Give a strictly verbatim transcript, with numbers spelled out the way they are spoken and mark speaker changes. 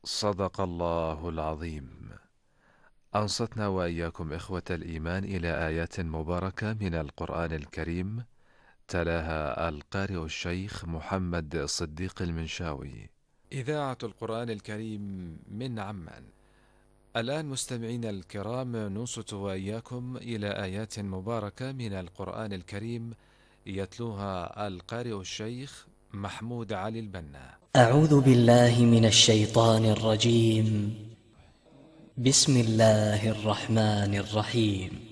Speaker 1: صدق الله العظيم. أنصتنا وإياكم إخوة الإيمان إلى آيات مباركة من القرآن الكريم، تلاها القارئ الشيخ محمد صديق المنشاوي. إذاعة القرآن الكريم من عمان. الآن مستمعين الكرام، ننصت وإياكم إلى آيات مباركة من القرآن الكريم يتلوها القارئ الشيخ محمود علي البنا.
Speaker 2: أعوذ بالله من الشيطان الرجيم. بسم الله الرحمن الرحيم.